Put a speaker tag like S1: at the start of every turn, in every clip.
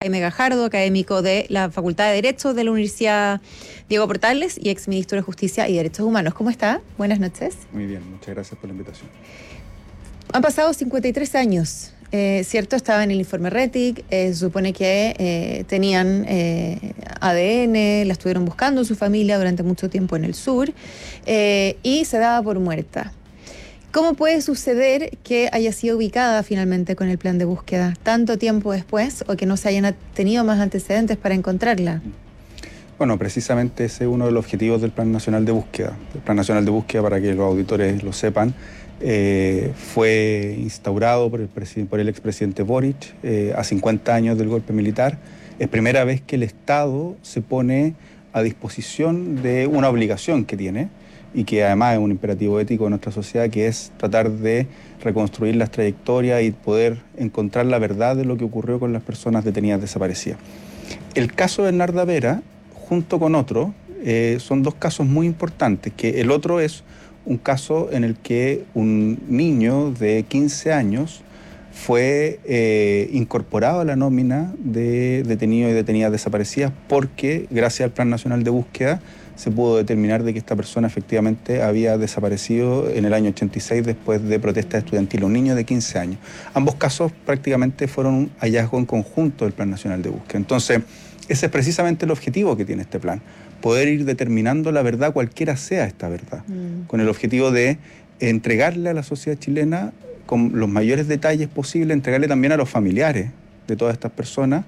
S1: M. Gajardo, académico de la Facultad de Derecho de la Universidad Diego Portales y exministro de Justicia y Derechos Humanos. ¿Cómo está? Buenas noches.
S2: Muy bien, muchas gracias por la invitación.
S1: Han pasado 53 años, ¿cierto? Estaba en el informe Rettig, se supone que tenían ADN, la estuvieron buscando su familia durante mucho tiempo en el sur y se daba por muerta. ¿Cómo puede suceder que haya sido ubicada finalmente con el plan de búsqueda tanto tiempo después o que no se hayan tenido más antecedentes para encontrarla?
S2: Bueno, precisamente ese es uno de los objetivos del Plan Nacional de Búsqueda. El Plan Nacional de Búsqueda, para que los auditores lo sepan, fue instaurado por el expresidente Boric a 50 años del golpe militar. Es primera vez que el Estado se pone a disposición de una obligación que tiene y que además es un imperativo ético de nuestra sociedad, que es tratar de reconstruir las trayectorias y poder encontrar la verdad de lo que ocurrió con las personas detenidas desaparecidas. El caso de Bernarda Vera, junto con otro, son dos casos muy importantes, que el otro es un caso en el que un niño de 15 años fue incorporado a la nómina de detenidos y detenidas desaparecidas porque, gracias al Plan Nacional de Búsqueda, se pudo determinar de que esta persona efectivamente había desaparecido en el año 86 después de protestas estudiantiles, un niño de 15 años. Ambos casos prácticamente fueron un hallazgo en conjunto del Plan Nacional de Búsqueda. Entonces, ese es precisamente el objetivo que tiene este plan, poder ir determinando la verdad, cualquiera sea esta verdad, con el objetivo de entregarle a la sociedad chilena con los mayores detalles posibles, entregarle también a los familiares de todas estas personas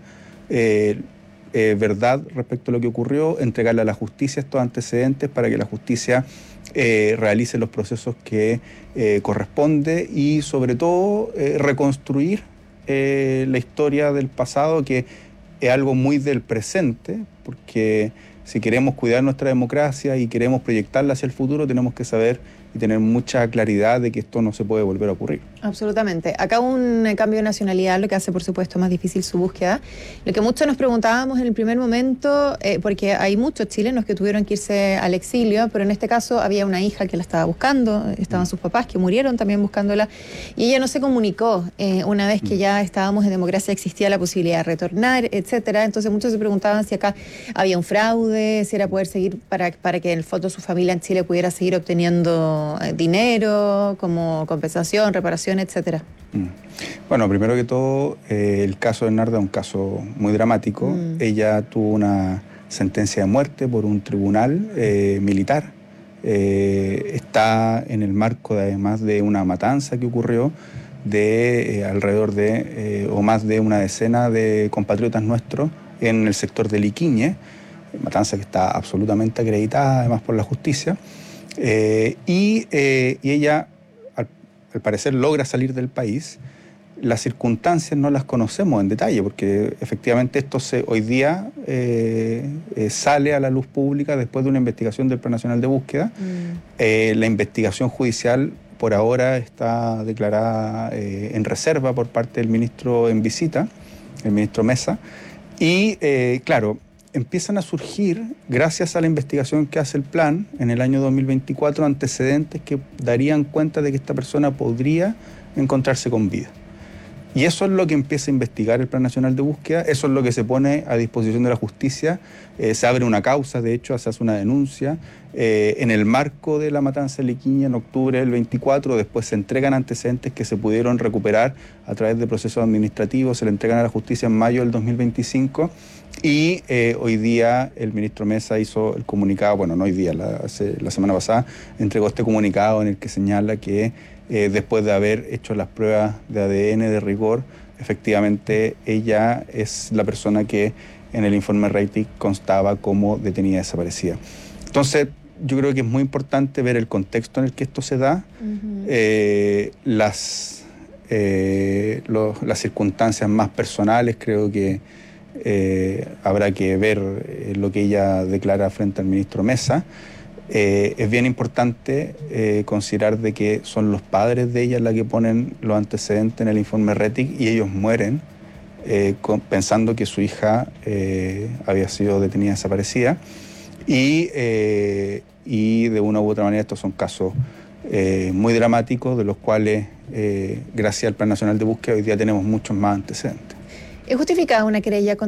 S2: verdad respecto a lo que ocurrió, entregarle a la justicia estos antecedentes para que la justicia realice los procesos que corresponde y sobre todo reconstruir la historia del pasado, que es algo muy del presente, porque si queremos cuidar nuestra democracia y queremos proyectarla hacia el futuro, tenemos que saber y tener mucha claridad de que esto no se puede volver a ocurrir.
S1: Absolutamente. Acá un cambio de nacionalidad, lo que hace, por supuesto, más difícil su búsqueda. Lo que muchos nos preguntábamos en el primer momento, porque hay muchos chilenos que tuvieron que irse al exilio, pero en este caso había una hija que la estaba buscando, estaban sus papás que murieron también buscándola, y ella no se comunicó una vez que ya estábamos en democracia, existía la posibilidad de retornar, etcétera. Entonces muchos se preguntaban si acá había un fraude, si era poder seguir para que en el fondo su familia en Chile pudiera seguir obteniendo dinero como compensación, reparación, etcétera.
S2: Bueno, primero que todo, el caso de Bernarda es un caso muy dramático. Ella tuvo una sentencia de muerte por un tribunal militar. Está en el marco además de una matanza que ocurrió de alrededor de o más de una decena de compatriotas nuestros en el sector de Liquiñe, matanza que está absolutamente acreditada además por la justicia. Y ella, al parecer, logra salir del país. Las circunstancias no las conocemos en detalle, porque efectivamente esto hoy día sale a la luz pública después de una investigación del Plan Nacional de Búsqueda. La investigación judicial por ahora está declarada en reserva por parte del ministro en visita, el ministro Mesa. Y claro, empiezan a surgir, gracias a la investigación que hace el plan en el año 2024, antecedentes que darían cuenta de que esta persona podría encontrarse con vida. Y eso es lo que empieza a investigar el Plan Nacional de Búsqueda, eso es lo que se pone a disposición de la justicia. Se abre una causa, de hecho, se hace una denuncia. En el marco de la matanza de Liquiñe, en octubre del 24, después se entregan antecedentes que se pudieron recuperar a través de procesos administrativos, se le entregan a la justicia en mayo del 2025. Y hoy día el ministro Mesa hizo el comunicado, bueno, no hoy día, la semana pasada, entregó este comunicado en el que señala que después de haber hecho las pruebas de ADN de rigor, efectivamente ella es la persona que en el informe Rettig constaba como detenida desaparecida. Entonces, yo creo que es muy importante ver el contexto en el que esto se da, las circunstancias más personales. Creo que habrá que ver lo que ella declara frente al ministro Mesa. Es bien importante considerar de que son los padres de ella los que ponen los antecedentes en el informe Rettig y ellos mueren pensando que su hija había sido detenida desaparecida y de una u otra manera estos son casos muy dramáticos, de los cuales gracias al Plan Nacional de Búsqueda hoy día tenemos muchos más antecedentes.
S1: ¿Es justificada una querella